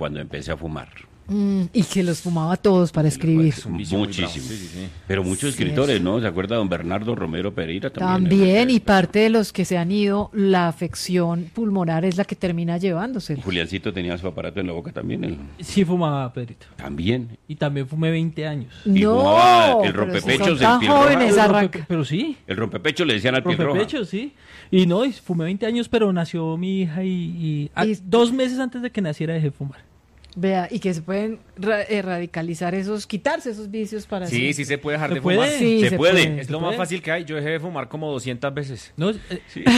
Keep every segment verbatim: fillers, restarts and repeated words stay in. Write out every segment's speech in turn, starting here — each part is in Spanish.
cuando empecé a fumar. Mm, y que los fumaba todos para escribir. Es un Muchísimo. Sí, sí, sí. Pero muchos sí, escritores, ¿no? ¿Se acuerda don Bernardo Romero Pereira también? También, y parte de los que se han ido, la afección pulmonar es la que termina llevándose. Juliancito tenía su aparato en la boca también. El... Sí fumaba, Pedrito. También. Y también fumé veinte años. Y no, fumaba el rompepechos, si son tan el piel roja. jóvenes, arranca. Pero sí. El rompepecho le decían al piel roja. Rompepecho, sí. Y no, y fumé veinte años, pero nació mi hija y, y, a, Y- dos meses antes de que naciera dejé de fumar. Vea, y que se pueden ra- eh, radicalizar esos, quitarse esos vicios para Sí, siempre. sí se puede dejar ¿Se de puede? fumar. Sí, Se se puede. puede. Es ¿Se lo puede? más fácil que hay. Yo dejé de fumar como doscientas veces. No, eh, ¿qué le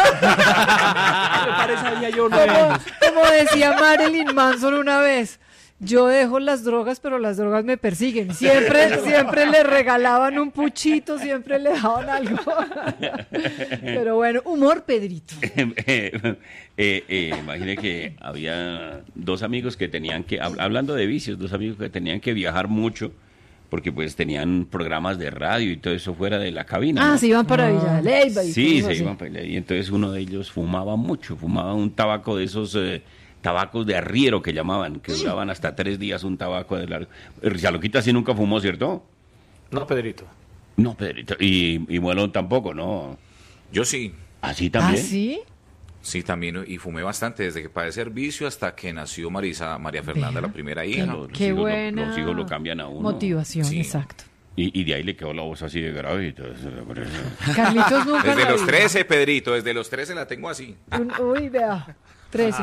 parecería yo nueve Como, años? como decía Marilyn Manson una vez, yo dejo las drogas, pero las drogas me persiguen. Siempre, siempre le regalaban un puchito, siempre le daban algo. Pero bueno, humor, Pedrito. eh, eh, eh, imagine que había dos amigos que tenían que, hab- hablando de vicios, dos amigos que tenían que viajar mucho, porque pues tenían programas de radio y todo eso fuera de la cabina. Ah, ¿no? se iban para Villa de Leyva y Sí, cosas se así. iban para allá. Y entonces uno de ellos fumaba mucho, fumaba un tabaco de esos eh, tabacos de arriero que llamaban, que duraban hasta tres días un tabaco de largo. Chaloquita sí nunca fumó, ¿cierto? No, Pedrito. No, Pedrito. Y, y Muelón tampoco, ¿no? Yo sí, ¿Así ¿Ah, también? sí? sí también, y fumé bastante desde que padecer vicio hasta que nació Marisa, María Fernanda, Vea, la primera qué- hija. Los- los Qué hijos lo- buena los hijos lo cambian a uno. motivación, Sí. exacto. Y, y de ahí le quedó la voz así de grave y todo eso. por eso. Carlitos nunca Desde en la los vida. trece, Pedrito, desde los trece la tengo así. Un- Uy, vea, trece.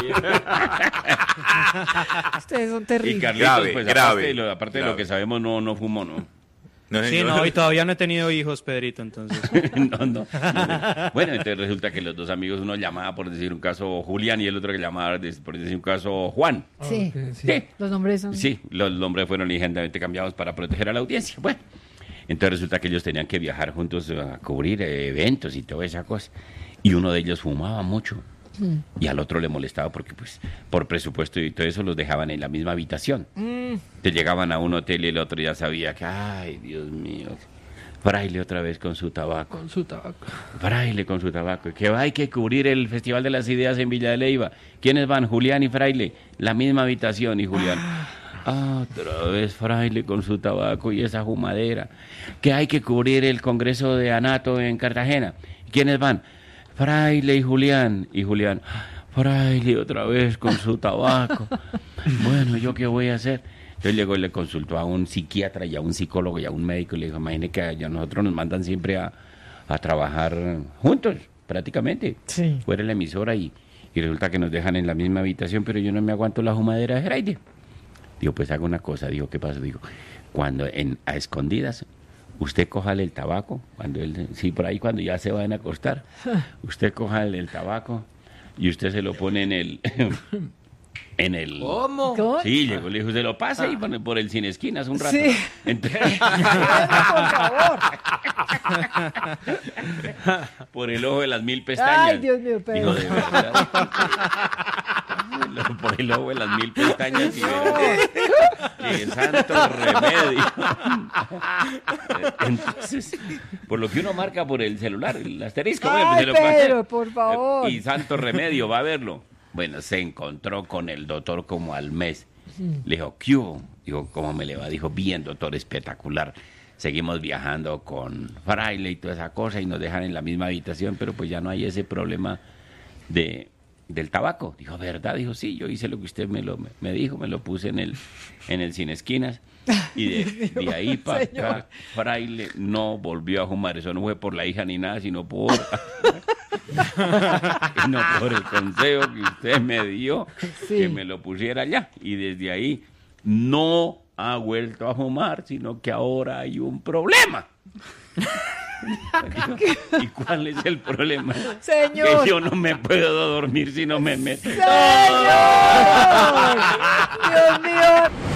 Ustedes son Y terribles. Carlitos, Grave, pues grave, aparte, de lo, aparte de lo grave. que sabemos, no, no fumó, ¿no? No, Sí, señor. no, y todavía no he tenido hijos, Pedrito, entonces. no, no, no. Bueno, entonces resulta que los dos amigos, uno llamaba por decir un caso Julián y el otro que llamaba de- por decir un caso Juan. Sí, Ok, sí. Sí, los nombres son... sí, los nombres fueron ligeramente cambiados para proteger a la audiencia. Bueno, entonces resulta que ellos tenían que viajar juntos a cubrir eh, eventos y toda esa cosa. Y uno de ellos fumaba mucho. Y al otro le molestaba porque, pues, por presupuesto y todo eso los dejaban en la misma habitación. Te llegaban a un hotel y el otro ya sabía que, ay, Dios mío, Fraile otra vez con su tabaco. Con su tabaco. Fraile con su tabaco. Que hay que cubrir el Festival de las Ideas en Villa de Leyva. ¿Quiénes van? Julián y Fraile. La misma habitación y Julián. Ah, otra vez Fraile con su tabaco y esa fumadera. Que hay que cubrir el Congreso de Anato en Cartagena. ¿Quiénes van? Fraile y Julián. Y Julián, Fraile otra vez con su tabaco. Bueno, ¿yo qué voy a hacer? Entonces llegó y le consultó a un psiquiatra y a un psicólogo y a un médico y le dijo, imagine que a nosotros nos mandan siempre a, a trabajar juntos, prácticamente. Sí. Fuera de la emisora y, y resulta que nos dejan en la misma habitación, pero yo no me aguanto la fumadera de Fraile. Digo, pues haga una cosa. Digo, ¿qué pasa? Digo, cuando en, a escondidas, usted cójale el tabaco, cuando él, sí, por ahí cuando ya se van a acostar, usted cójale el tabaco y usted se lo pone en el... en el... ¿Cómo? ¿Cómo? Sí, llegó, le dijo, se lo pasa y por, por el Cine Esquinas un rato. Sí. Entonces, Por favor. por el ojo de las mil pestañas. Ay, Dios mío, Pedro. Digo, de verdad. Por el ojo de las mil pestañas y verás que santo remedio. Entonces, por lo que uno marca por el celular, el asterisco. bueno, pues Ay, se lo pasa. Pedro, por favor. Y santo remedio, va a verlo. Bueno, se encontró con el doctor como al mes. Le dijo, ¿qué hubo? Dijo, ¿cómo me le va? Dijo, bien, doctor, espectacular. Seguimos viajando con Fraile y toda esa cosa y nos dejan en la misma habitación, pero pues ya no hay ese problema de, del tabaco. Dijo, ¿verdad? Dijo, sí, yo hice lo que usted me, lo, me, me dijo, me lo puse en el, en el Cine Esquinas. Y de, de ahí para acá, Fraile no volvió a fumar. Eso no fue por la hija ni nada, sino por... no por el consejo que usted me dio, Sí. que me lo pusiera allá. Y desde ahí no ha vuelto a fumar, sino que ahora hay un problema. ¿Y cuál es el problema? Señor. Que yo no me puedo dormir si no me meto. ¡Señor! Dios mío.